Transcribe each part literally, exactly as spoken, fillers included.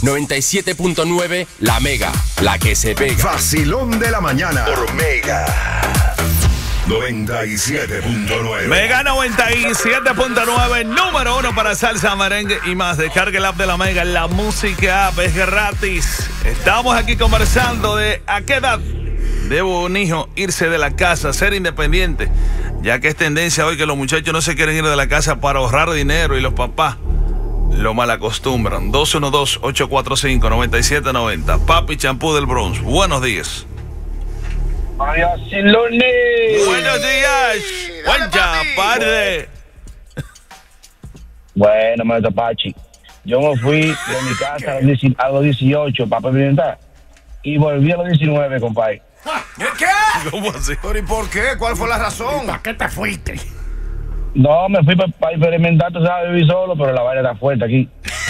noventa y siete punto nueve, La Mega, la que se pega. Vacilón de la mañana por Mega noventa y siete punto nueve. Mega noventa y siete punto nueve, número uno para salsa, merengue y más. Descarga el app de La Mega, la música app es gratis. Estamos aquí conversando de a qué edad debe un hijo irse de la casa, ser independiente, ya que es tendencia hoy que los muchachos no se quieren ir de la casa para ahorrar dinero y los papás lo malacostumbran. Dos uno dos, ocho cuatro cinco, nueve siete nueve cero. Papi Champú del Bronx, buenos días. Buenos días. Buenas tardes. Bueno, maestro Pachi, yo me fui de mi casa a los dieciocho para experimentar y volví a los diecinueve, compadre. ¿Qué? ¿Cómo así? ¿Pero y por qué? ¿Cuál fue la razón? ¿Para qué te fuiste? No, me fui para pa experimentar, tú sabes, vivir solo, pero la vaina está fuerte aquí.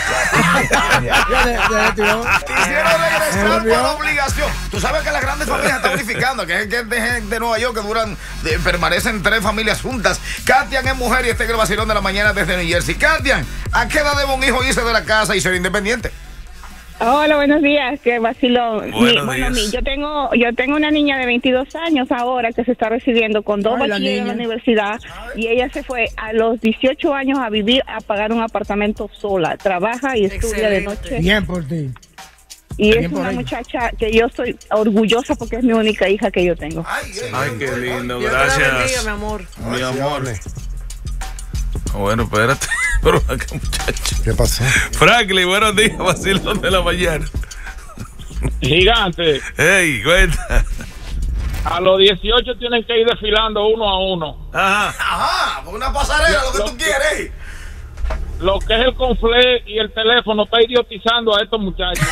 Quisiera regresar por obligación. Tú sabes que las grandes familias están unificando, que es que de gente de Nueva York que duran, de, permanecen tres familias juntas. Katian es mujer y está en el vacilón de la mañana desde New Jersey. Katian, ¿a qué edad debe un hijo irse de la casa y ser independiente? Hola, buenos días, qué vacilón. Buenos Mi, bueno, días. mi, yo tengo yo tengo una niña de veintidós años ahora que se está recibiendo con dos Ay, la bachilleres en la niña. universidad. Ay. Y ella se fue a los dieciocho años a vivir, a pagar un apartamento sola. Trabaja y estudia de noche. Bien por ti. Y Bien es por una ella. muchacha que yo estoy orgullosa porque es mi única hija que yo tengo. Ay, ay, Ay, qué lindo, Dios te la bendiga, gracias. mi amor. Mi amor. Bueno, espérate. Pero acá, muchacho. ¿Qué pasó? Franklin, buenos días, vacilón de la mañana. Gigante, Hey, cuenta. a los dieciocho tienen que ir desfilando uno a uno. Ajá. Ajá, una pasarela, lo que tú quieres. Lo que es el conflé y el teléfono está idiotizando a estos muchachos.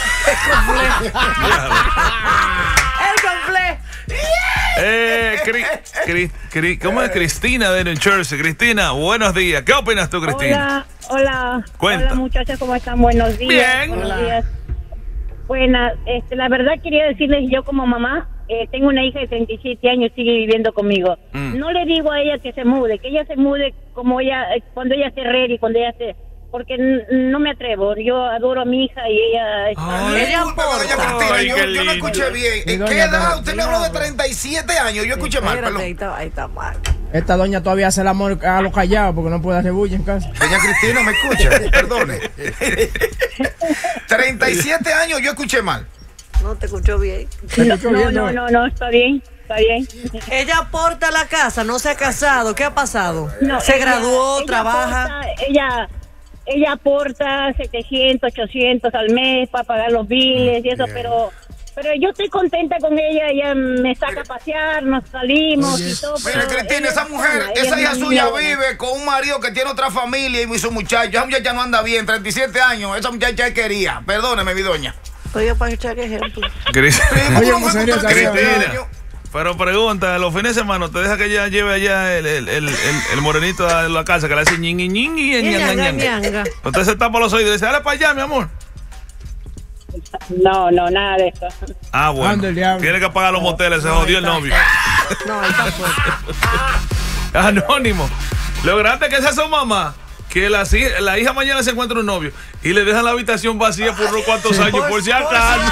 El conflé. Eh, Cri, Cri, Cri, ¿cómo es? Cristina de New Jersey. Cristina, buenos días. ¿Qué opinas tú, Cristina? Hola, hola. Cuenta. Hola, muchachas, ¿cómo están? Buenos días. Bien. Buenos Hola. días. Buenas, este, la verdad quería decirles, yo como mamá, eh, tengo una hija de treinta y siete años, sigue viviendo conmigo. Mm. No le digo a ella que se mude, que ella se mude como ella, eh, cuando ella esté ready, cuando ella esté, porque n- no me atrevo. Yo adoro a mi hija y ella está Ay, bien. Ella Disculpe, doña aporta. Cristina, Ay, yo, qué yo no lindo. escuché bien. Mi ¿En doña, qué edad? pero- Usted me habló de treinta y siete años. Yo escuché mal, Espérate, ahí perdón. está, ahí está mal. Esta doña todavía hace el amor a los callados porque no puede hacer bulla en casa. Doña Cristina, ¿me escucha? Perdone. treinta y siete años, yo escuché mal. No te escuchó bien. ¿Se No, escuchó no, bien, no, no, no, está bien, está bien. Ella aporta a la casa, no se ha casado. ¿Qué ha pasado? No, se ella- graduó, ella trabaja. aporta, ella ella aporta setecientos, ochocientos al mes para pagar los biles y eso, pero pero yo estoy contenta con ella. Ella me saca a pasear, nos salimos y todo. Mira, pero Cristina, ella esa es mujer, buena, ella esa es hija una suya niña buena. vive con un marido que tiene otra familia y su muchacho. Esa muchacha no anda bien, treinta y siete años. Esa muchacha quería. Perdóneme, mi doña. Oye, para echar ejemplo. Cris- Oye, ¿Cómo ¿en fue serio, con treinta y siete Cristina. años? Pero pregunta, los fines de semana, ¿te deja que ella lleve allá el, el, el, el, el morenito a la casa que le hace ñingui ñingui y ñanga Ñanga, ñanga? ñanga. Usted se tapa los oídos y dice, dale para allá, mi amor. No, no, nada de eso. Ah, bueno. Anda el diablo. Tiene que pagar los moteles, se jodió el novio. No, ahí está fuerte. Anónimo. Lo grande que es esa mamá, que la, si- la hija mañana se encuentra un novio y le dejan la habitación vacía por unos cuantos años, por si acaso.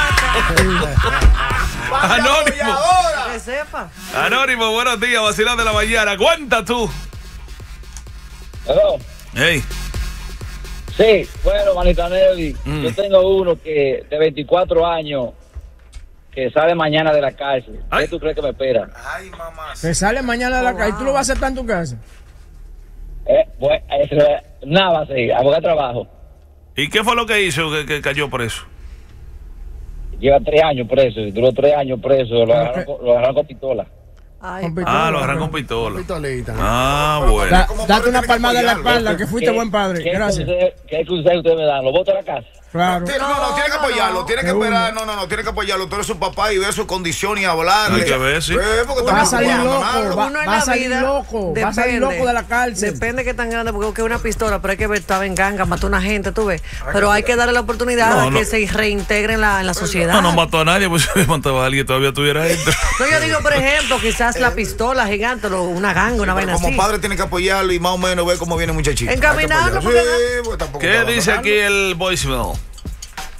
Vaya, Anónimo. y ahora. Que sepa. Anónimo, buenos días, vacilón de la mañana. Cuenta tú. Hello. Hey. Sí, bueno, manita Nelly, Mm. yo tengo uno que de veinticuatro años que sale mañana de la cárcel. Ay. ¿Qué tú crees que me espera? Ay, mamá. Que sale mañana de la Oh, calle. ¿Tú lo vas a aceptar en tu casa? Eh, pues, eh, nada va a seguir, a buscar trabajo. ¿Y qué fue lo que hizo que, que cayó preso? Lleva tres años preso, duró tres años preso, lo agarraron, con- lo agarraron con pistola. Ay, Con pistola. Ah, lo agarran con pistola. Pistolita. Ah, bueno. Da- Como date padre una tiene que palmada en la apoyarlo. espalda, que fuiste ¿Qué- buen padre. ¿Qué Gracias. consejo- ¿Qué consejo ustedes me dan? ¿Lo voto a la casa? Claro. Tiene- No, no, tiene que No, apoyarlo, no. tiene que De esperar, uno. no, no, no, tiene que apoyarlo. Tú eres su papá y ver su condición y hablarle. Hay que ver, sí. Eh, porque Va a tampoco salir puede loco, abandonarlo. va- Uno en va a la salir vida loco, va a salir loco de la cárcel. Depende que tan grande, porque es una pistola, pero hay que ver, estaba en ganga, mató a una gente, tú ves. Pero hay que darle la oportunidad No, a no. que se reintegre en la, en la sociedad. No, no mató a nadie, pues si mataba a alguien todavía estuviera dentro. No, yo digo, por ejemplo, quizás la pistola gigante, lo- una ganga, una Pero vaina como así. padre tiene que apoyarlo y más o menos ver cómo viene muchachito. Encaminarlo, Hay que porque apoyarlo. Sí, porque tampoco ¿Qué puede dice abandonarlo. aquí el voicemail?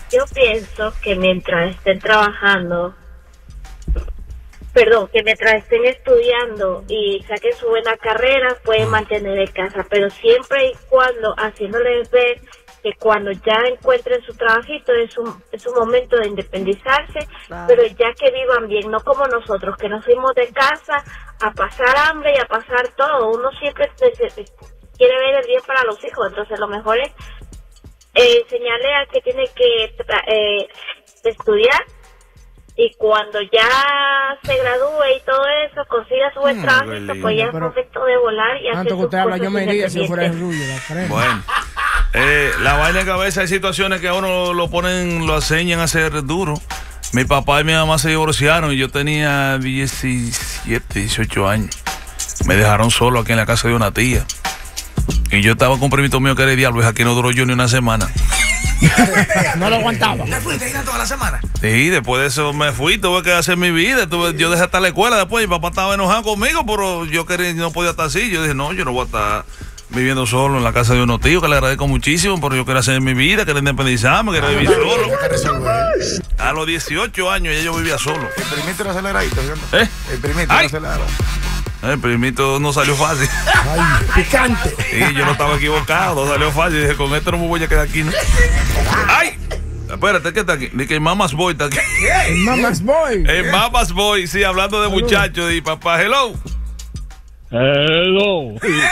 yo pienso que mientras estén trabajando, perdón, que mientras estén estudiando y saquen su buena carrera, pueden mantener en casa, pero siempre y cuando haciéndoles ver que cuando ya encuentren su trabajito es un, es un momento de independizarse, claro. Pero ya que vivan bien, no como nosotros, que nos fuimos de casa a pasar hambre y a pasar todo. Uno siempre quiere ver el bien para los hijos, entonces lo mejor es eh, enseñarle a que tiene que eh, estudiar, y cuando ya se gradúe y todo eso, consiga su buen trabajito, pues ya es momento de volar y hacer sus cosas independientes. Bueno. Eh, la vaina de cabeza, hay situaciones que a uno lo ponen, lo enseñan a ser duro. Mi papá y mi mamá se divorciaron y yo tenía diecisiete, dieciocho años. Me dejaron solo aquí en la casa de una tía. Y yo estaba con un primito mío que era el diablo, y aquí no duró yo ni una semana. No lo aguantaba. ¿Te fuiste ahí toda la semana? Sí, después de eso me fui, tuve que hacer mi vida. Tuve, yo dejé hasta la escuela después. Mi papá estaba enojado conmigo, pero yo quería, no podía estar así. Yo dije, no, yo no voy a estar viviendo solo en la casa de unos tíos, que le agradezco muchísimo, pero yo quería hacer mi vida, quería independizarme, quería vivir solo. A los dieciocho años ya yo vivía solo. El primito era aceleradito, ¿eh? El primito era acelerado. El primito no salió fácil. Ay, picante. Sí, yo no estaba equivocado, no salió fácil. Dije, con esto no me voy a quedar aquí, ¿no? ¡Ay! Espérate, ¿qué está aquí? Dice que el Mamas Boy está aquí. El Mamas Boy. El Mamas Boy, sí, hablando de muchachos. Y papá, hello. Hello.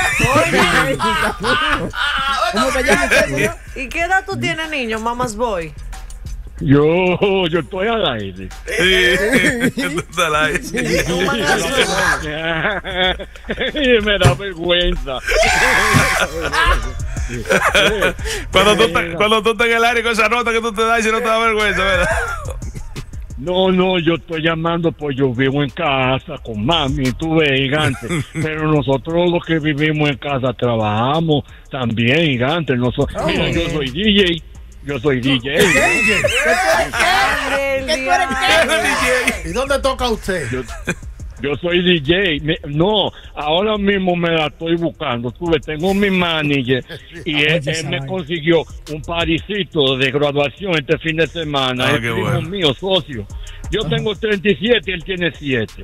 ¿Cómo te llamas? ¿Y qué edad tú tienes, niño, Mamas Boy? Yo, yo estoy al aire. Sí, tú estás al aire. Y me da vergüenza. Cuando tú, te, cuando tú estás en el aire con esa nota que tú te das y si no te da vergüenza, ¿verdad? No, no, yo estoy llamando pues yo vivo en casa con mami, tú ves, gigante. Pero nosotros los que vivimos en casa trabajamos también, gigante. Nosotros, oh, mira, yo soy D J. Yo soy D J. ¿Qué? ¿Y dónde toca usted? Yo, yo soy D J. Me, no, ahora mismo me la estoy buscando. Tuve, tengo mi manager y él, él me consiguió un parisito de graduación este fin de semana. Ah, es primo bueno. mío, socio. Yo Ajá. tengo treinta y siete y él tiene siete.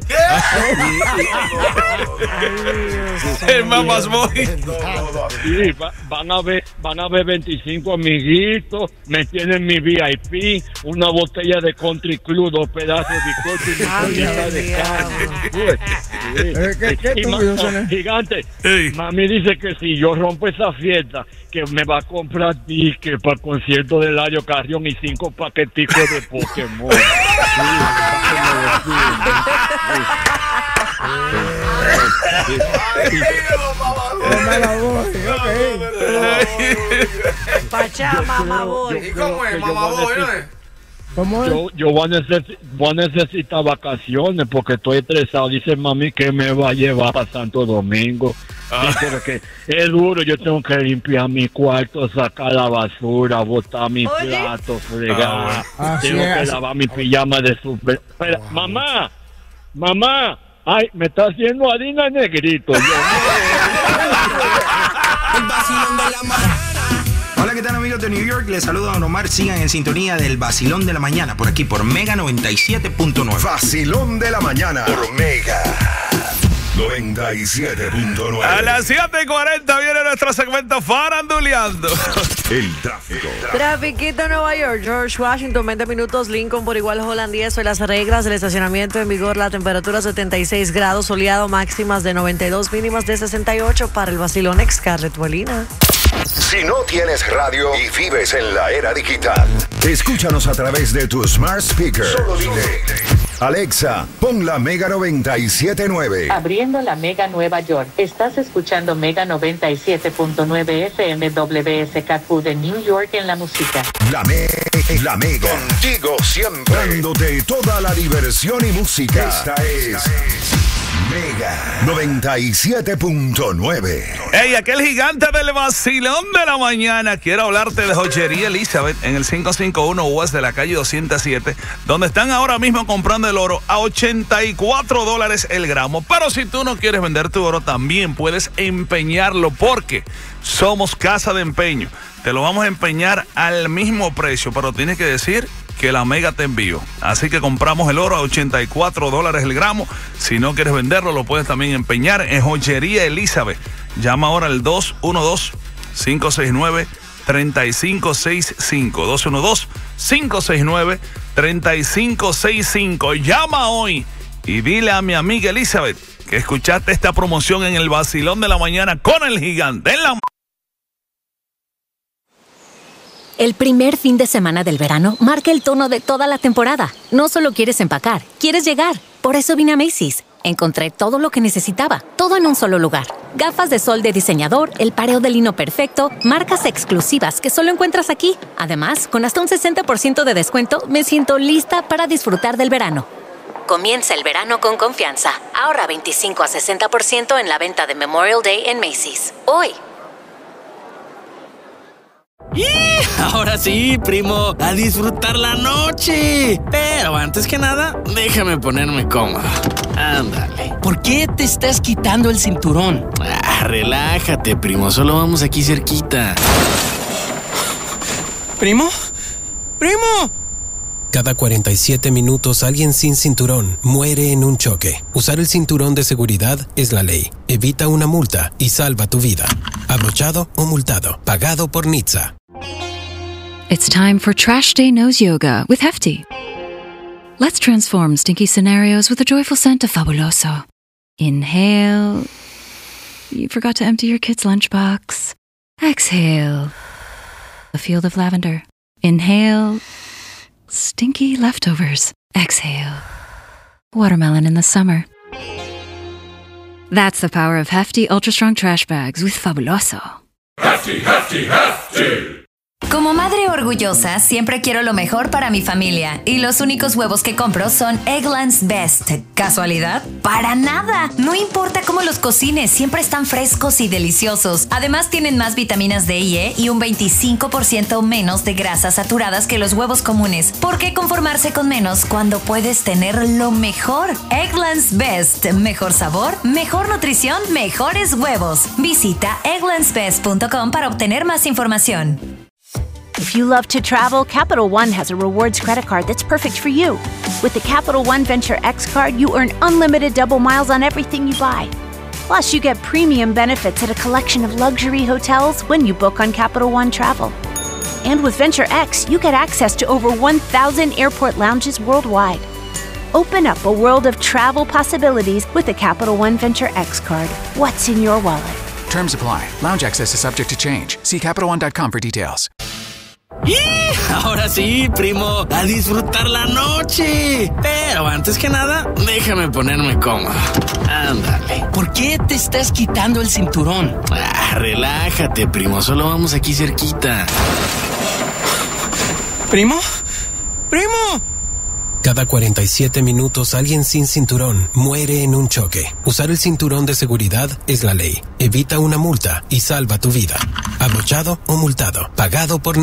El Mamas Boy. Sí, va, van a ver, van a ver veinticinco amiguitos, me tienen mi V I P, una botella de Country Club, dos pedazos de bizcocho y una bolita de carne. ¿Qué, qué, y ma, no, gigante, hey. Mami dice que si yo rompo esa fiesta, que me va a comprar tickets para el concierto de Eladio Carrión y cinco paqueticos de Pokémon. Pachá, mamá voy. ¿Y cómo es, mamá voy? ¿Cómo es? Yo, yo voy, a necesitar, voy a necesitar vacaciones porque estoy estresado. Dice mami que me va a llevar para Santo Domingo. Ah. Sí, pero que es duro, yo tengo que limpiar mi cuarto, sacar la basura, botar mis platos, fregar. Ah, tengo que lavar mi pijama de super. Espera, wow. Mamá, mamá, ay, me está haciendo harina negrito. Hola, ¿qué tal, amigos de New York? Les saluda Don Omar. Sigan en sintonía del Vacilón de la Mañana por aquí por Mega noventa y siete punto nueve. Vacilón de la Mañana por Mega noventa y siete punto nueve. A las siete y cuarenta viene nuestro segmento Faranduleando. El tráfico. Trafiquito en Nueva York, George Washington, veinte minutos, Lincoln por igual holandés. Hoy las reglas del estacionamiento en vigor, la temperatura setenta y seis grados, soleado, máximas de noventa y dos, mínimas de sesenta y ocho para el Vacilón. Scarlett Molina. Si no tienes radio y vives en la era digital, escúchanos a través de tu smart speaker. Solo dile: Alexa, pon la Mega noventa y siete punto nueve. Abriendo la Mega Nueva York. Estás escuchando Mega noventa y siete punto nueve F M W S K Q de New York en la música. La, me la Mega. Contigo siempre. Dándote toda la diversión y música. Esta es Mega noventa y siete punto nueve. Hey, aquel gigante del Vacilón de la Mañana. Quiero hablarte de Joyería Elizabeth en el quinientos cincuenta y uno West de la calle doscientos siete, donde están ahora mismo comprando el oro a ochenta y cuatro dólares el gramo. Pero si tú no quieres vender tu oro, también puedes empeñarlo, porque somos casa de empeño. te lo vamos a empeñar al mismo precio, pero tienes que decir que la Mega te envió. Así que compramos el oro a ochenta y cuatro dólares el gramo. Si no quieres venderlo, lo puedes también empeñar en Joyería Elizabeth. Llama ahora al dos uno dos, cinco seis nueve, tres cinco seis cinco. dos uno dos, cinco seis nueve, tres cinco seis cinco. Llama hoy y dile a mi amiga Elizabeth que escuchaste esta promoción en el Vacilón de la Mañana con el Gigante en la... El primer fin de semana del verano marca el tono de toda la temporada. No solo quieres empacar, quieres llegar. Por eso vine a Macy's. Encontré todo lo que necesitaba, todo en un solo lugar. Gafas de sol de diseñador, el pareo de lino perfecto, marcas exclusivas que solo encuentras aquí. Además, con hasta un sesenta por ciento de descuento, me siento lista para disfrutar del verano. Comienza el verano con confianza. Ahorra veinticinco a sesenta por ciento en la venta de Memorial Day en Macy's. Hoy. ¡Y! Ahora sí, primo, a disfrutar la noche. Pero antes que nada, déjame ponerme cómodo. Ándale. ¿Por qué te estás quitando el cinturón? Ah, relájate, primo, solo vamos aquí cerquita. ¿Primo? ¡Primo! Cada cuarenta y siete minutos alguien sin cinturón muere en un choque. Usar el cinturón de seguridad es la ley. Evita una multa y salva tu vida. Abrochado o multado. Pagado por N H T S A. It's time for Trash Day Nose Yoga with Hefty. Let's transform stinky scenarios with a joyful scent of Fabuloso. Inhale. You forgot to empty your kid's lunchbox. Exhale. A field of lavender. Inhale. Stinky leftovers. Exhale. Watermelon in the summer. That's the power of Hefty Ultra Strong Trash Bags with Fabuloso. Hefty, Hefty, Hefty. Como madre orgullosa, siempre quiero lo mejor para mi familia. Y los únicos huevos que compro son Eggland's Best. ¿Casualidad? ¡Para nada! No importa cómo los cocines, siempre están frescos y deliciosos. Además, tienen más vitaminas D y E y un veinticinco por ciento menos de grasas saturadas que los huevos comunes. ¿Por qué conformarse con menos cuando puedes tener lo mejor? Eggland's Best. Mejor sabor, mejor nutrición, mejores huevos. Visita egglands best punto com para obtener más información. If you love to travel, Capital One has a rewards credit card that's perfect for you. With the Capital One Venture X card, you earn unlimited double miles on everything you buy. Plus, you get premium benefits at a collection of luxury hotels when you book on Capital One Travel. And with Venture X, you get access to over one thousand airport lounges worldwide. Open up a world of travel possibilities with the Capital One Venture X card. What's in your wallet? Terms apply. Lounge access is subject to change. See Capital One dot com for details. ¡Y! Ahora sí, primo, a disfrutar la noche. Pero antes que nada, déjame ponerme cómodo. Ándale. ¿Por qué te estás quitando el cinturón? Ah, relájate, primo, solo vamos aquí cerquita. ¿Primo? ¡Primo! Cada cuarenta y siete minutos alguien sin cinturón muere en un choque. Usar el cinturón de seguridad es la ley. Evita una multa y salva tu vida. Abrochado o multado. Pagado por